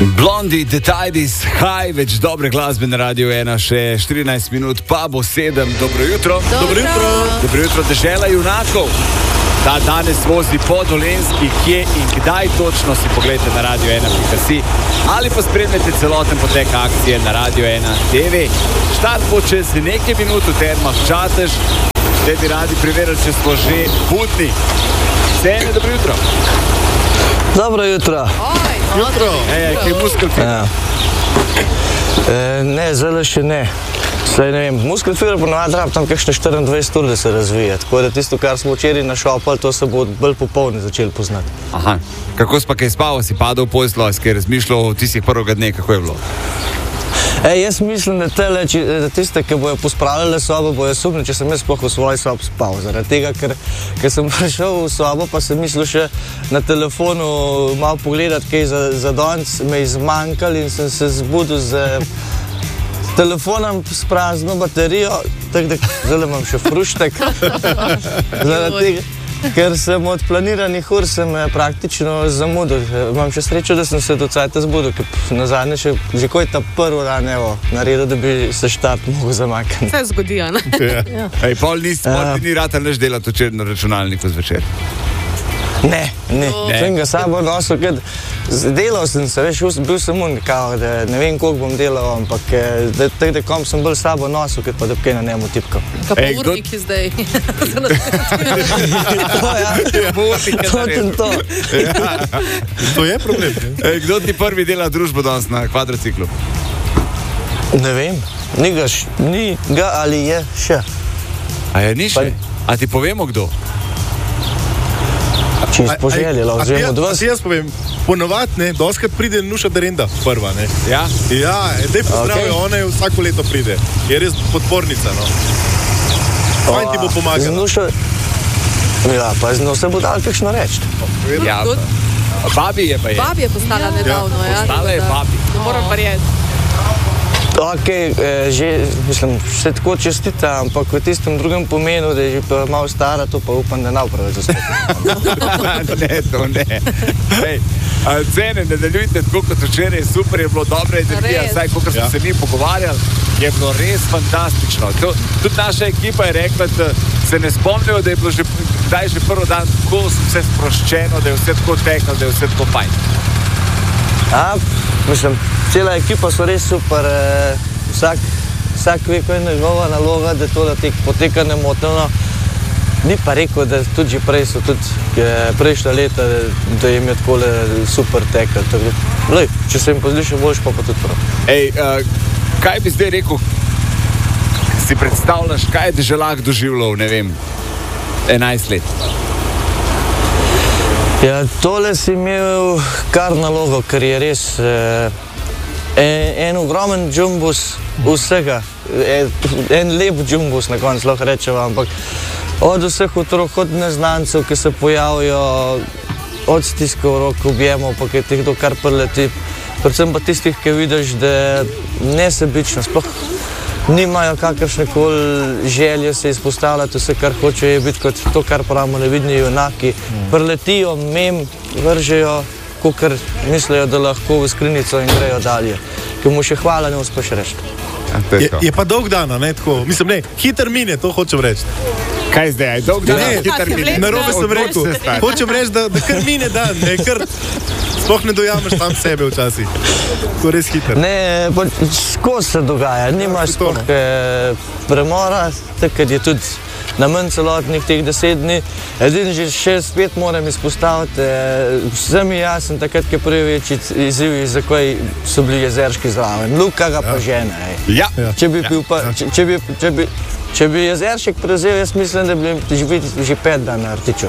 Blondie, The Tidies, High, več dobre glasbe na Radio 1, še 14 minut, pa bo 7. Dobro jutro. Dobro jutro. Dobro jutro, dežela junakov. Ta danes vozi po Dolenjski, kje in kdaj točno si pogledajte na radio1.si ali pa spremljate celoten potek akcije na Radio 1 TV. Štart bo čez nekaj minut v Termah Čatež. Zdaj bi radi preverili, če smo že budni. Cene, dobro jutro. Dobro jutro. Jutro. Kaj muskel fira? Ne, zdaj še ne. Zdaj ne vem, muskel fira ponovadi rab tam kakšne 24 ur, da se razvije. Tako da tisto, kar smo včeraj našopali, to se bo bolj popolne začeli poznati. Aha. Kako si pa kaj spal, si padal v posloj, ker razmišljal o tistih prvega dne, kako je bilo? Jaz mislim, da tiste, ki bojo pospravljale sobo, bojo sumni, če sem jaz sploh v svoji sobi spal. Zaradi tega, ker sem prišel v sobo, pa sem mislil še na telefonu malo pogledati, kaj za danes me je zmanjkalo in sem se zbudil z telefonom s prazno baterijo, tako da zdaj imam še fruštek. Zaradi tega, ker sem od planiranih ur sem praktično zamudil. Imam še srečo, da sem se do cajta zbudil, ker nazadnje že ko je ta prvi dan naredil, da bi se štart mogel zamakniti. Vse zgodi, ne? Ja. Ej, pol ni ratal nič delati včeraj na računalniku zvečer. Ne. Sem ga sabo nosil, ker delal sem se, veš, bil sem unikal, da ne vem, koliko bom delal, ampak tako da kom sem bolj sabo nosil, ker pa da kaj na njemu tipkal. Kaj pa urniki zdaj? Točno to. To je problem. Kdo ti prvi dela družbo danes na kvadrociklu? Ne vem, ni ga ali je še. A je ni še? A ti povemo kdo? Čisto po želji, lahko vzemo od vas. Jaz povem, ponovadi, doskrat pride Nuša Derenda prva, ne? Ja? Ja, dej pozdravijo, ona je vsako leto pride. Je res podpornica, no. Fajn ti bo pomagala. Ja, pa z njo se bo dal kakšno reči. Ja, babi je pa je. Babi je postala nedavno, ja. Postala je babi. Ne moram verjeti. Ok, mislim, še tako čestita, ampak v tistem drugem pomenu, da je že pa malo stara, to pa upam, da napravi za spet. Ne, to ne. Cene, nadaljujte tako kot včeraj, super je bilo, dobra energija, saj kakor smo se mi pogovarjali, je bilo res fantastično. Tudi naša ekipa je rekla, da se ne spomnijo, da je bilo že prvi dan tako vse sproščeno, da je vse tako teklo, da je vse tako fajn. Mislim, cela ekipa so res super, vsak ve, ko je njegova naloga, da to da poteka nemoteno. Ni pa rekel, da tudi že prej so tudi prejšnja leta, da jim je takole super tekel. Če se jim pozdi še boljš, pa tudi prav. Kaj bi zdaj rekel, si predstavljaš, kaj je Deželak doživljal, ne vem, 11 let? Ja, tole si imel kar nalogo, ker je res en ogromen džumbus vsega, en lep džumbus na koncu lahko rečeva, ampak od vseh otrok, od neznancev, ki se pojavijo, od stiskov rok, objemov, pa ki ti kdo kar preleti, predvsem pa tistih, ki vidiš, da nesebično, sploh nimajo kakršnekoli želje se izpostavljati, vse kar hočejo je biti kot to, kar pravimo nevidni junaki. Preletijo, vržejo, kakor mislijo, da lahko v skrinico in grejo dalje. Ki mu še hvala ne uspeš reči. Je pa dolg dan, ne, tako, mislim, ne, hiter mine, to hočem reči. Kaj zdaj, je dolg dan, hiter mine? Narobe sem rekel, hočem reči, da kar mine dan, ne, kar sploh ne dojameš tam sebe včasih. To je res hiter. Ne, skozi se dogaja, nimaš sploh premora, takrat je tudi na manj celotnih teh 10 dni. Edini že še spet moram izpostaviti, vsem je jasen takrat, ki prvi večji izzivi, zakaj so bili jezerški zraven. Luka ga pa žene. Ja. Če bi jezeršek prevzel, jaz mislim, da bi živeli že 5 dan na Artiču.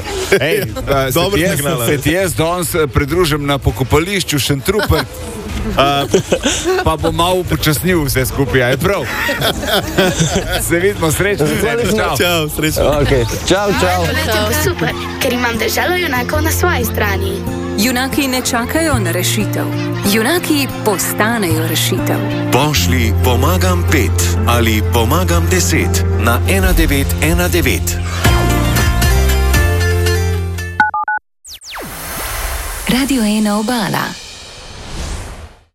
Se ti jaz danes pridružim na pokopališču Šentrupert, pa bo malo upočasnil vse skupaj, je prav? Se vidimo, srečno. Čau, srečno. Okay. Čau. Poletje bo super, ker imam Deželo junakov na svoji strani. Junaki ne čakajo na rešitev. Junaki postanejo rešitev. Pošlji pomagam 5 ali pomagam 10 na 1919. Radio 1 Obala.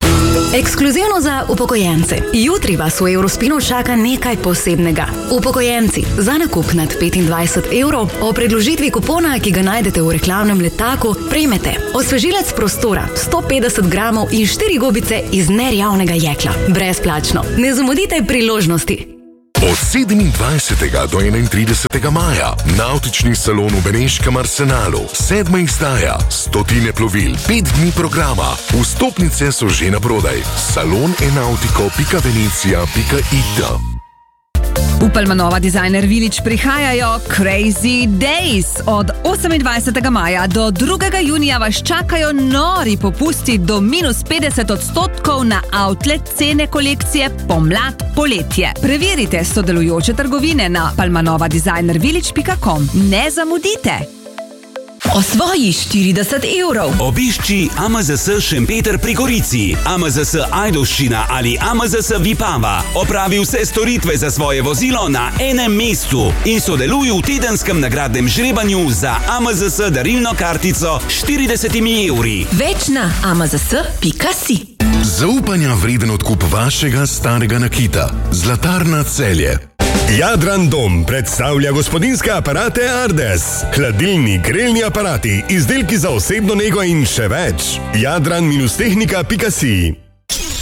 Ekskluzivno za upokojence. Jutri vas v Eurospinu čaka nekaj posebnega. Upokojenci, za nakup nad 25 evrov o predložitvi kupona, ki ga najdete v reklamnem letaku, prejmete osvežilec prostora 150 gramov in 4 gobice iz nerjavnega jekla. Brezplačno. Ne zamudite priložnosti. Od 27. do 31. maja Nautični salon v Beneškem Arsenalu, 7. izdaja, stotine plovil, 5 dni programa, vstopnice so že na prodaj. salon-enautico.venecija.it. V Palmanova Designer Village prihajajo Crazy Days. Od 28. maja do 2. junija vas čakajo nori popusti do -50% na outlet cene kolekcije pomlad-poletje. Preverite sodelujoče trgovine na palmanovadesignervillage.com. Ne zamudite! Osvoji 40 evrov. Obišči AMZS Šempeter pri Gorici, AMZS Ajdovščina ali AMZS Vipava. Opravi vse storitve za svoje vozilo na enem mestu in sodeluj v tedenskem nagradnem žrebanju za AMZS darilno kartico s 40 evri. Več na amzs.si. Zaupanja vreden odkup vašega starega nakita. Zlatarna Celje. Jadran Dom predstavlja gospodinjske aparate Ardes. Hladilni, grelni aparati, izdelki za osebno nego in še več. Jadran-tehnika.si